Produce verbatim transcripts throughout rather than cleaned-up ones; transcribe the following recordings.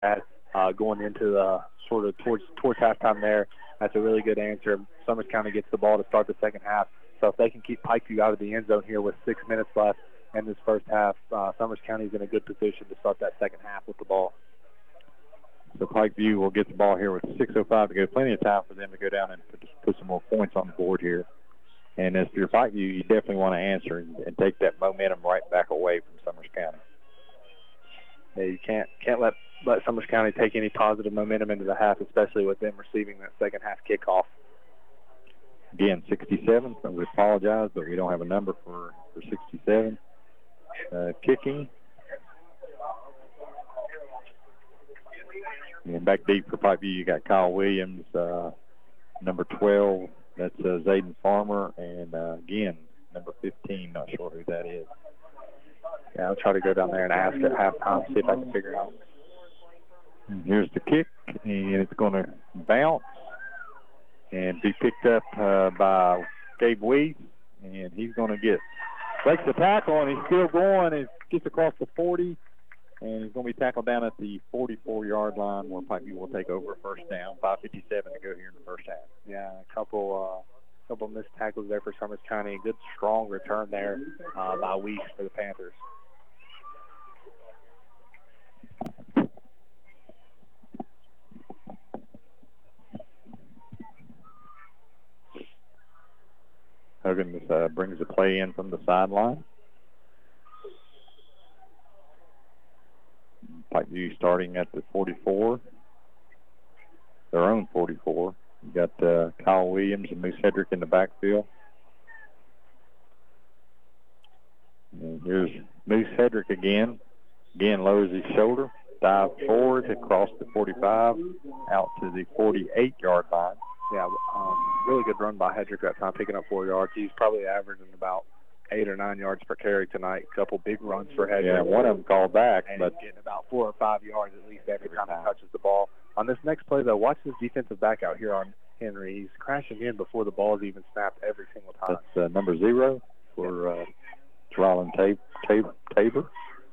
at uh, going into the sort of towards towards halftime there. That's a really good answer. Summers County gets the ball to start the second half. So if they can keep Pikeview out of the end zone here with six minutes left in this first half, uh, Summers County is in a good position to start that second half with the ball. So Pikeview will get the ball here with six oh five to go. Plenty of time for them to go down and put, put some more points on the board here. And as for your Pikeview, you definitely want to answer and, and take that momentum right back away from Summers County. Yeah, you can't can't let let Summers County take any positive momentum into the half, especially with them receiving that second half kickoff. Again, sixty-seven. So we apologize, but we don't have a number for, for sixty-seven. Uh, kicking. And back deep for Pikeview, you got Kyle Williams, uh, number twelve. That's uh, Zayden Farmer. And, uh, again, number fifteen. Not sure who that is. Yeah, I'll try to go down there and ask at halftime, see if I can figure it out. And here's the kick, and it's going to bounce and be picked up uh, by Gabe Weiss, and he's going to get breaks the tackle, and he's still going, and gets across the forty, and he's going to be tackled down at the forty-four-yard line where Pikeview will take over first down. five fifty-seven to go here in the first half. Yeah, a couple uh, couple missed tackles there for Summers County. Good, strong return there uh, by Weiss for the Panthers. Huggins uh, brings the play in from the sideline. Pikeview starting at the forty-four, their own forty-four. You got uh, Kyle Williams and Moose Hedrick in the backfield. And here's Moose Hedrick again. Again, lowers his shoulder, dive forward across the forty-five, out to the forty-eight-yard line. Yeah, um, really good run by Hedrick that time, picking up four yards. He's probably averaging about eight or nine yards per carry tonight. A couple big runs for Hedrick. Yeah, one of them called back. And but he's getting about four or five yards at least every time he touches the ball. On this next play, though, watch this defensive back out here on Henry. He's crashing in before the ball is even snapped every single time. That's uh, number zero for uh, Ryland Tab- Tab- Tabor.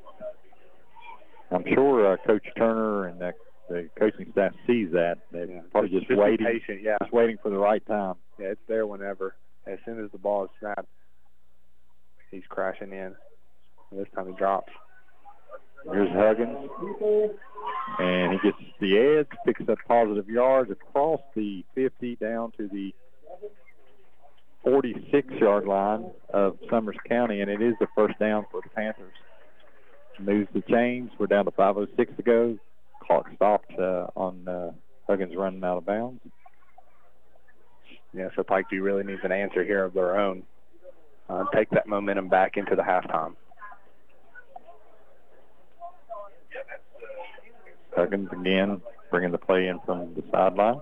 I'm sure uh, Coach Turner and uh, the coaching staff sees that. They're yeah. probably just, just waiting, patient, yeah. just waiting for the right time. Yeah, it's there whenever. As soon as the ball is snapped, he's crashing in. And this time he drops. Here's Huggins, and he gets the edge, picks up positive yards across the fifty down to the forty-six-yard line of Summers County, and it is the first down for the Panthers. Moves the chains. We're down to five oh six to go. Clock stopped uh, on uh, Huggins running out of bounds. Yeah, so Pikeview really needs an answer here of their own. Uh, take that momentum back into the halftime. Huggins again bringing the play in from the sideline.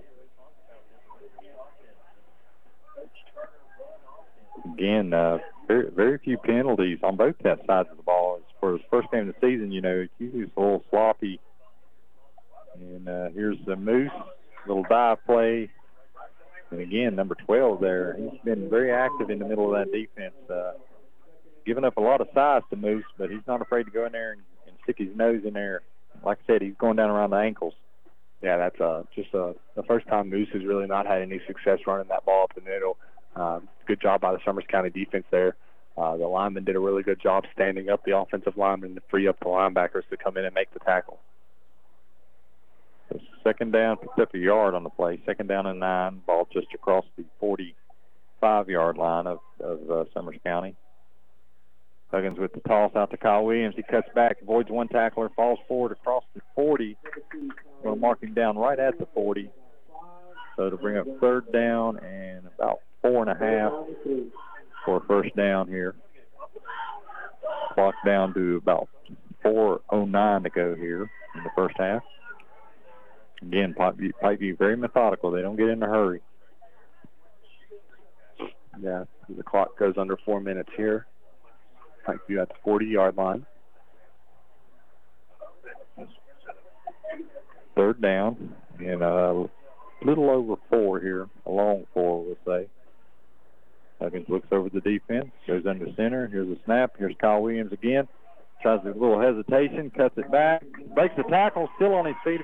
Again, uh, very, very few penalties on both that sides of the ball. For his first game of the season, you know, it's usually a little sloppy. And uh, here's the Moose, little dive play. And again, number twelve there. He's been very active in the middle of that defense. Uh, giving up a lot of size to Moose, but he's not afraid to go in there and, and stick his nose in there. Like I said, he's going down around the ankles. Yeah, that's uh, just uh, the first time Moose has really not had any success running that ball up the middle. Um, good job by the Summers County defense there. Uh, the lineman did a really good job standing up the offensive lineman to free up the linebackers to come in and make the tackle. So second down, picked up a yard on the play. Second down and nine, ball just across the forty-five-yard line of, of uh, Summers County. Huggins with the toss out to Kyle Williams. He cuts back, avoids one tackler, falls forward across the forty. Going to mark him down right at the forty. So to bring up third down and about four and a half for first down here. Clock down to about four oh nine to go here in the first half. Again, Pikeview, Pikeview very methodical. They don't get in a hurry. Yeah, the clock goes under four minutes here. Pikeview at the forty-yard line. Third down and a little over four here, a long four, we'll say. Huggins looks over the defense, goes under center. Here's a snap. Here's Kyle Williams again. tries a little hesitation, cuts it back, breaks the tackle, still on his feet.